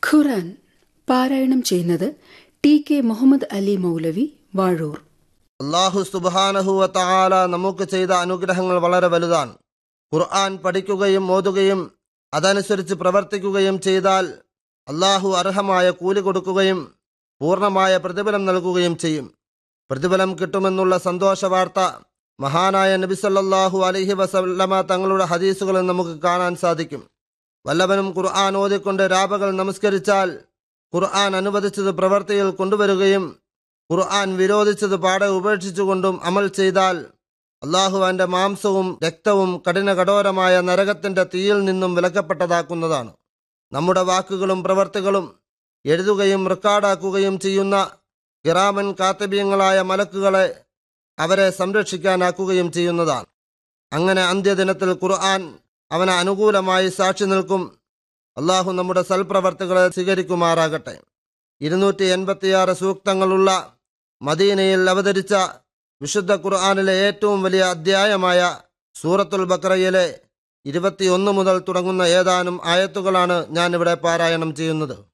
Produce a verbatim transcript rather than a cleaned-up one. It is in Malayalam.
ഖുർആൻ പാരായണം ചെയ്യുന്നത് ടി കെ മുഹമ്മദ് അലി മൗലവി, വാഴൂർ. അല്ലാഹു സുബ്ഹാനഹു വ തആല നമുക്ക് ചെയ്ത അനുഗ്രഹങ്ങൾ വളരെ വലുതാണ്. ഖുർആൻ പഠിക്കുകയും ഓതുകയും അതനുസരിച്ച് പ്രവർത്തിക്കുകയും ചെയ്താൽ അല്ലാഹു അർഹമായ കൂലി കൊടുക്കുകയും പൂർണ്ണമായ പ്രതിഫലം നൽകുകയും ചെയ്യും. പ്രതിഫലം കിട്ടുമെന്നുള്ള സന്തോഷ വാർത്ത മഹാനായ നബി സല്ലല്ലാഹു അലൈഹി വസല്ലമ തങ്ങളുടെ ഹദീസുകളിൽ നമുക്ക് കാണാൻ സാധിക്കും. വല്ലവനും ഖുർആൻ ഓതിക്കൊണ്ട് രാപകൽ നമസ്കരിച്ചാൽ ഖുർആൻ അനുവദിച്ചത് പ്രവൃത്തിയിൽ കൊണ്ടുവരികയും ഖുർആൻ വിരോധിച്ചത് പാടെ ഉപേക്ഷിച്ചുകൊണ്ടും അമൽ ചെയ്താൽ അല്ലാഹു അവന്റെ മാംസവും രക്തവും കഠിന കഠോരമായ നരകത്തിന്റെ തീയിൽ നിന്നും വിലക്കപ്പെട്ടതാക്കുന്നതാണ്. നമ്മുടെ വാക്കുകളും പ്രവർത്തികളും എഴുതുകയും റെക്കോർഡാക്കുകയും ചെയ്യുന്ന കിറാമൻ കാത്തിബീങ്ങളായ മലക്കുകളെ അവരെ സംരക്ഷിക്കാനാക്കുകയും ചെയ്യുന്നതാണ്. അങ്ങനെ അന്ത്യദിനത്തിൽ ഖുർആൻ അവന് അനുകൂലമായി സാക്ഷി നിൽക്കും. അള്ളാഹു നമ്മുടെ സൽപ്രവർത്തികളെ സ്വീകരിക്കുമാറാകട്ടെ. ഇരുന്നൂറ്റി എൺപത്തിയാറ് സൂക്തങ്ങളുള്ള മദീനയിൽ അവതരിച്ച വിശുദ്ധ ഖുർആനിലെ ഏറ്റവും വലിയ അധ്യായമായ സൂറത്തുൽ ബഖറയിലെ ഇരുപത്തിയൊന്ന് മുതൽ തുടങ്ങുന്ന ഏതാനും ആയത്തുകളാണ് ഞാൻ ഇവിടെ പാരായണം ചെയ്യുന്നത്.